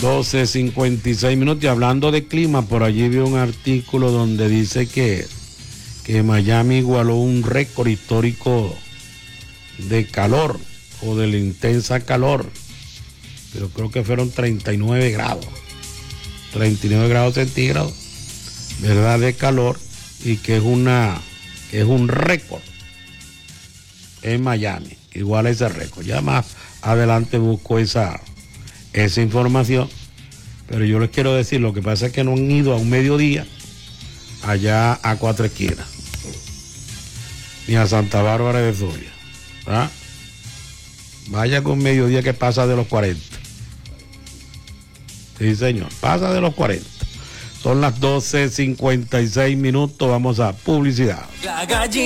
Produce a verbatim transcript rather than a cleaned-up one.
doce cincuenta y seis minutos. Y hablando de clima, por allí vi un artículo donde dice que, que Miami igualó un récord histórico de calor o de la intensa calor, pero creo que fueron treinta y nueve grados, treinta y nueve grados centígrados, ¿verdad?, de calor, y que es una que es un récord en Miami, igual a ese récord. Ya más adelante busco esa esa información, pero yo les quiero decir, lo que pasa es que no han ido a un mediodía allá a Cuatro Esquinas, ni a Santa Bárbara de Zulia, ¿ah? Vaya con mediodía que pasa de los cuarenta. Sí, señor, pasa de los cuarenta. Son las doce cincuenta y seis minutos, vamos a publicidad. La